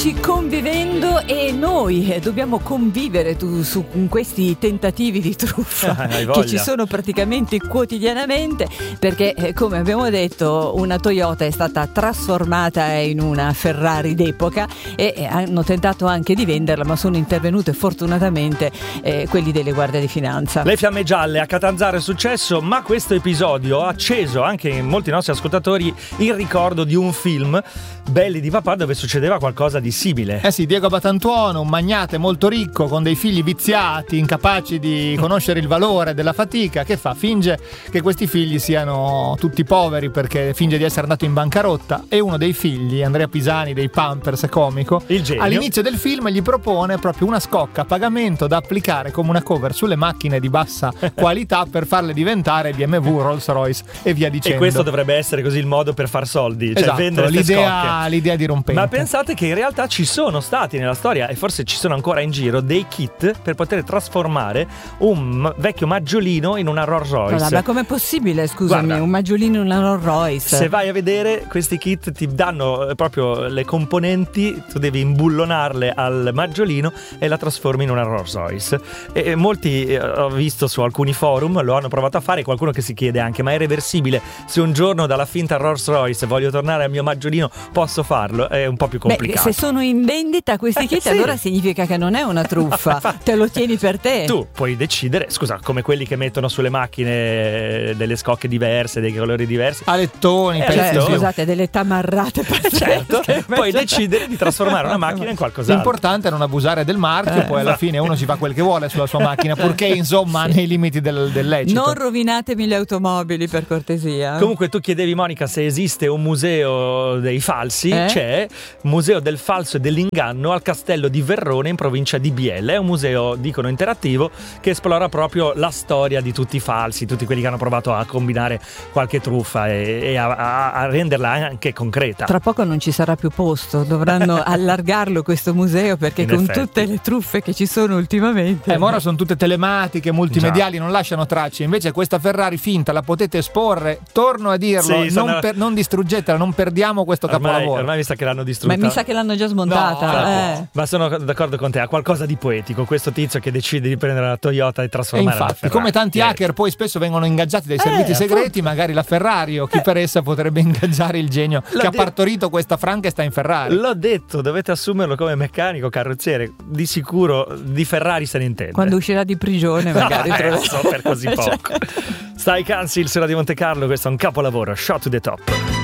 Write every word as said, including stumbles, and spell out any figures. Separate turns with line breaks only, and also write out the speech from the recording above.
amici, convivendo, e noi dobbiamo convivere tu, su questi tentativi di truffa che ci sono praticamente quotidianamente, perché eh, come abbiamo detto, una Toyota è stata trasformata in una Ferrari d'epoca e, e hanno tentato anche di venderla, ma sono intervenute fortunatamente eh, quelli delle guardie di finanza.
Le fiamme gialle a Catanzaro è successo, ma questo episodio ha acceso anche in molti nostri ascoltatori il ricordo di un film, Belli di papà, dove succedeva qualcosa di simile.
Eh sì, Diego Batantuono, un magnate molto ricco con dei figli viziati, incapaci di conoscere il valore della fatica. Che fa? Finge che questi figli siano tutti poveri perché finge di essere andato in bancarotta, e uno dei figli, Andrea Pisani dei Pampers, comico,
il genio,
all'inizio del film gli propone proprio una scocca a pagamento da applicare come una cover sulle macchine di bassa qualità per farle diventare B M W, Rolls Royce e via dicendo.
E questo dovrebbe essere così il modo per far soldi, cioè
esatto,
vendere
l'idea, l'idea dirompente.
Ma pensate che in realtà ci sono stati nella storia, e forse ci sono ancora in giro, dei kit per poter trasformare un vecchio maggiolino in una Rolls Royce.
Allora, ma com'è possibile, scusami,
Guarda,
un maggiolino in una Rolls Royce?
Se vai a vedere, questi kit ti danno proprio le componenti, tu devi imbullonarle al maggiolino e la trasformi in una Rolls Royce. E, e molti, eh, ho visto su alcuni forum, lo hanno provato a fare. Qualcuno che si chiede anche: ma è reversibile? Se un giorno dalla finta Rolls Royce voglio tornare al mio maggiolino, posso farlo? È un po' più complicato.
Beh, se sono in vendita questi kit, eh, sì, allora significa che non è una truffa. Te lo tieni per te.
Tu puoi decidere, scusa, come quelli che mettono sulle macchine delle scocche diverse, dei colori diversi,
alettoni,
eh,
cioè,
alettoni.
Scusate, delle tamarrate pazzesche.
Certo, puoi decidere di trasformare una macchina in qualcos'altro.
L'importante è non abusare del marchio, eh, poi alla fine uno si fa quel che vuole sulla sua macchina, purché insomma sì, nei limiti del, del lecito.
Non rovinatemi le automobili, per cortesia.
Comunque tu chiedevi, Monica, se esiste un museo dei falsi. eh? C'è Museo del falso e dell'inganno al Castello di Verrone in provincia di Biella. È un museo, dicono, interattivo, che esplora proprio la storia di tutti i falsi, tutti quelli che hanno provato a combinare qualche truffa e, e a, a, a renderla anche concreta.
Tra poco non ci sarà più posto, dovranno allargarlo questo museo, perché in con effetti, tutte le truffe che ci sono ultimamente,
eh, ma ora sono tutte telematiche, multimediali, già, non lasciano tracce. Invece questa Ferrari finta la potete esporre, torno a dirlo, sì, non, sono... per, non distruggetela, non perdiamo questo
ormai,
capolavoro.
Ormai mi sa che l'hanno distrutta.
Ma mi sa che l'hanno già smontata.
No,
eh.
Ma sono d'accordo con te, ha qualcosa di poetico questo tizio che decide di prendere la Toyota e trasformare
e infatti,
la Ferrari.
Come tanti yeah. hacker poi spesso vengono ingaggiati dai servizi eh, segreti, appunto. Magari la Ferrari o chi eh. per essa potrebbe ingaggiare il genio L'ho che de- ha partorito questa Frankenstein Ferrari.
L'ho detto, dovete assumerlo come meccanico, carrozziere, di sicuro di Ferrari se ne intende.
Quando uscirà di prigione magari
no, eh, per così poco. Stai Council su Radio Monte Carlo, questo è un capolavoro, Shot to the Top.